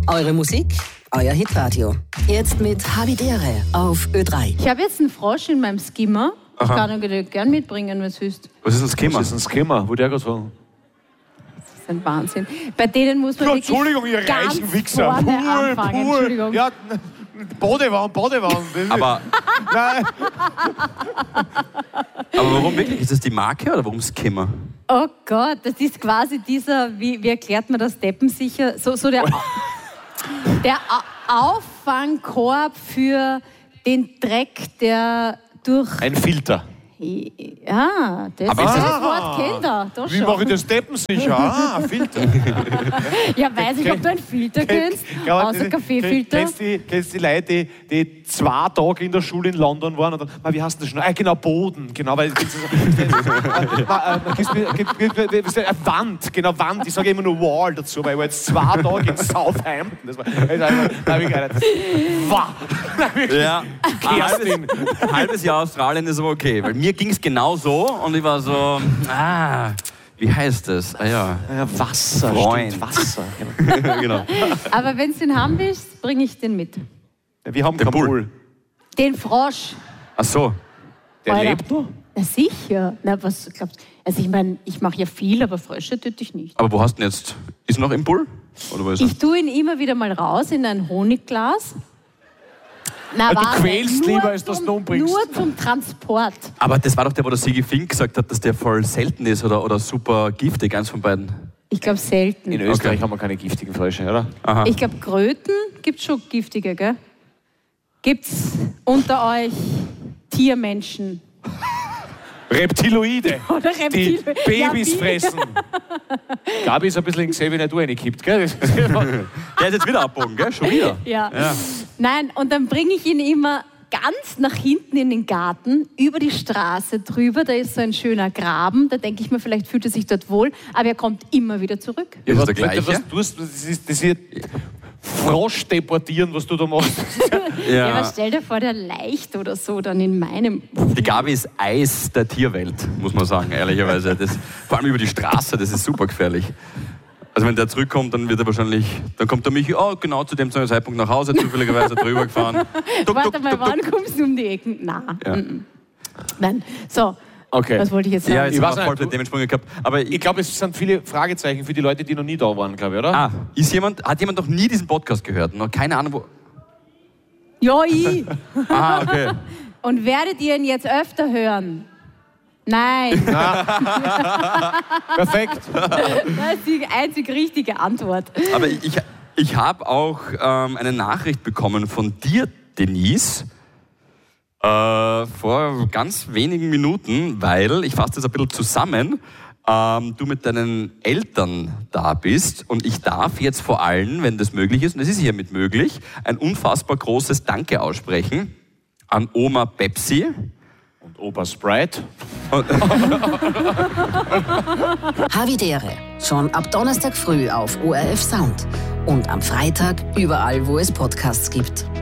Eure Musik, euer Hitradio. Jetzt mit Havidere auf Ö3. Ich habe jetzt einen Frosch in meinem Skimmer. Ich kann ihn gern mitbringen, wenn es willst. Was ist ein Skimmer? Was ist ein Skimmer? Wo der gerade so... Das ist ein Wahnsinn. Bei denen muss man wirklich Entschuldigung, ihr ganz reichen Wichser. vorne anfangen. Entschuldigung. Ja, Badewanne. Aber, Nein. aber warum wirklich? Ist das die Marke oder warum Skimmer? Oh Gott, das ist quasi dieser, wie erklärt man das, deppensicher, so der Auffangkorb für den Dreck, der durch... Ein Filter. Ja, das Aber Wort kennt er. Doch Wie schon. mache ich das deppensicher? Filter. Ja, weiß ich, ob du einen Filter kennst, außer Kaffeefilter. Kennst du die Leute, die 2 Tage in der Schule in London waren und dann, wie heißt das schon? Genau, Boden. Genau, weil Wand, genau, Wand. Ich sage immer nur Wall dazu, weil ich war jetzt 2 Tage in Southampton. Das war Ja, ein halbes Jahr Australien ist aber okay, weil mir ging es genau so und ich war so, wie heißt das? Wasser, Freund. stimmt, Wasser. Genau. Aber wenn du den haben willst, bringe ich den mit. Wir haben Den keinen Bull. Bull. Den Frosch. Ach so. Der Alter. lebt noch? Na sicher. Na, was glaubst du? Also ich meine, ich mache ja viel, aber Frösche töte ich nicht. Aber wo hast du ihn jetzt? Ist er noch im Bull? Oder wo ist er? Ich tue ihn immer wieder mal raus in ein Honigglas. Na, Du warte, quälst nur lieber, als dass du ihn umbringst. Nur zum Transport. Aber das war doch der, wo der Sigi Fink gesagt hat, dass der voll selten ist oder super giftig, eins von beiden. Ich glaube selten. In Österreich haben wir keine giftigen Frösche, oder? Aha. Ich glaube, Kröten gibt es schon giftige, gell? Gibt's unter euch Tiermenschen? Reptiloide, Oder die Reptilien? Babys Ja, wie? fressen. Gabi ist ein bisschen gesehen, wenn er du reingekippt, gell? Der ist jetzt wieder abbogen, gell? Schon wieder. Ja. Nein, und dann bringe ich ihn immer ganz nach hinten in den Garten, über die Straße drüber. Da ist so ein schöner Graben. Da denke ich mir, vielleicht fühlt er sich dort wohl. Aber er kommt immer wieder zurück. Ist das der gleiche? Was tust, das ist hier Frosch deportieren, was du da machst. Ja, aber stell dir vor, der leicht oder so dann in meinem... Die Gabi ist Eis der Tierwelt, muss man sagen, ehrlicherweise. Das, vor allem über die Straße, das ist super gefährlich. Also wenn der zurückkommt, dann wird er wahrscheinlich, dann kommt der Michi, genau zu dem Zeitpunkt nach Hause, zufälligerweise drüber gefahren. Warte mal, wann kommst du um die Ecken? Nein. Ja. Nein. So, Okay. was wollte ich jetzt sagen? Ja, jetzt Ich haben weiß wir nicht, voll den Dementsprung gehabt. Aber Ich glaube, es sind viele Fragezeichen für die Leute, die noch nie da waren, glaube ich, oder? hat jemand noch nie diesen Podcast gehört? Noch keine Ahnung, wo... Ja, ich. Okay. Und werdet ihr ihn jetzt öfter hören? Nein. Perfekt. Das ist die einzig richtige Antwort. Aber ich habe auch eine Nachricht bekommen von dir, Denise, vor ganz wenigen Minuten, weil, ich fasse das ein bisschen zusammen, du mit deinen Eltern da bist und ich darf jetzt vor allem, wenn das möglich ist, und es ist hiermit möglich, ein unfassbar großes Danke aussprechen an Oma Pepsi. Und Opa Sprite. Havidere. Schon ab Donnerstag früh auf ORF Sound. Und am Freitag überall, wo es Podcasts gibt.